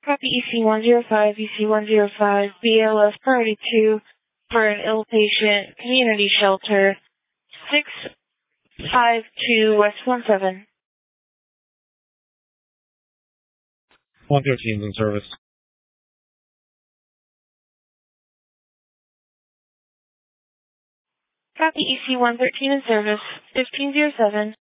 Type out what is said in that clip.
Copy EC105, EC105, BLS Priority 2 for an ill patient, community shelter, 652 West 17. 113 in service. Copy EC113 in service, 1507.